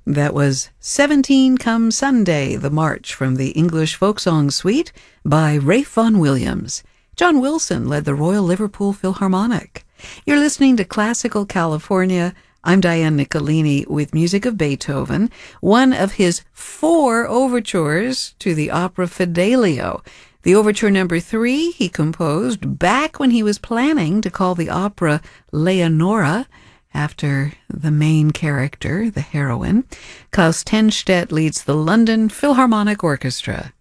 That was 17 Come Sunday, the march from the English Folk Song Suite by Ralph Vaughan Williams. John Wilson led the Royal Liverpool Philharmonic. You're listening to Classical California. I'm Diane Nicolini with music of Beethoven, one of his 4 overtures to the opera Fidelio. The overture number 3 he composed back when he was planning to call the opera Leonora, after the main character, the heroine. Klaus Tennstedt leads the London Philharmonic Orchestra.